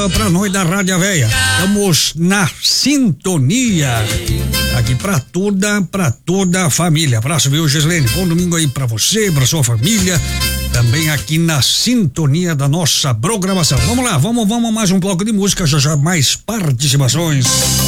pra nós da Rádio Véia. Estamos na sintonia aqui pra toda a família. Abraço, viu, Gislene? Bom domingo aí pra você, pra sua família. Também aqui na sintonia da nossa programação. Vamos lá, vamos mais um bloco de música, já mais participações.